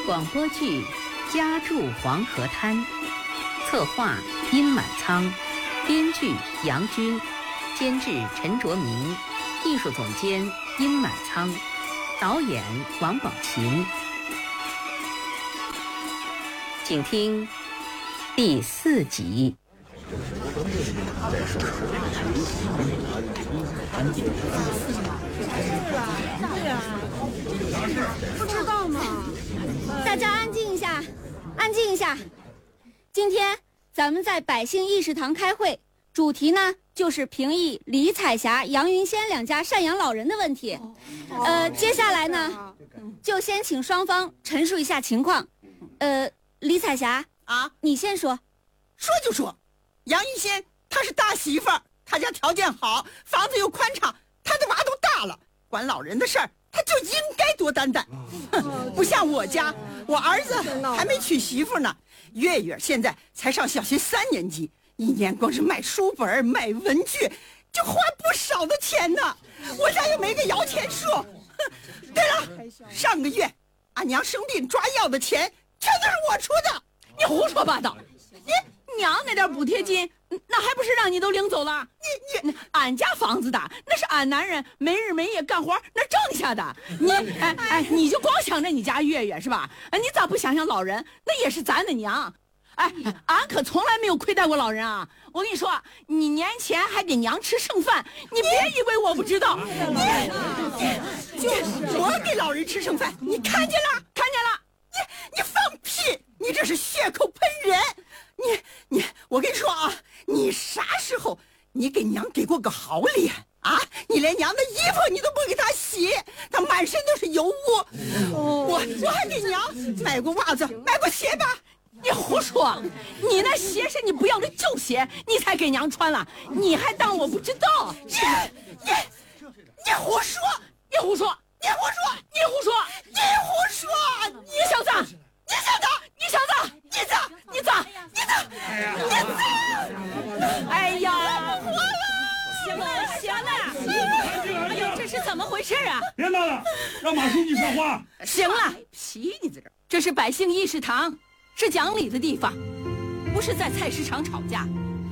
广播剧《家住黄河滩》，策划殷满仓，编剧杨军，监制陈卓明，艺术总监殷满仓，导演王宝琴。请听第4集。 不知道吗？大家安静一下，安静一下。今天咱们在百姓议事堂开会，主题呢就是评议李彩霞、杨云仙两家赡养老人的问题。接下来呢，就先请双方陈述一下情况。李彩霞啊， 你先说。 说就说，杨云仙她是大媳妇儿，她家条件好，房子又宽敞，她的娃都大了，管老人的事儿她就应该多担待。不像我家，我儿子还没娶媳妇呢，月月现在才上小学3年级，一年光是买书本买文具就花不少的钱呢，我家又没个摇钱树。对了，上个月俺娘生病抓药的钱全都是我出的。 你胡说八道，你娘那点补贴金那还不是让你都领走了？你俺家房子大，那是俺男人没日没夜干活那挣下的。你就光想着你家月月是吧？你咋不想想老人？那也是咱的娘。俺可从来没有亏待过老人啊！我跟你说，你年前还给娘吃剩饭，你别以为我不知道。 我给老人吃剩饭，你看见了？ 看见了？ 你放屁！你这是血口喷人！我跟你说啊，你啥时候你给娘给过个好脸啊？你连娘的衣服你都不给她洗，她满身都是油污。我还给娘买过袜子，买过鞋吧？ 你胡说！你那鞋是你不要的旧鞋，你才给娘穿了，你还当我不知道？ 你胡说！ 你胡说！ 你胡说！ 你胡说！ 你胡说！ 你小子！ 你小子！ 你小子！ 你咋？ 你咋？ 你咋？你咋？ 哎呀！ 不活了！ 行了，行了！哎呦，这是怎么回事啊？ 别闹了，让马书记说话。 行了，皮你在这儿，这是百姓议事堂，是讲理的地方，不是在菜市场吵架。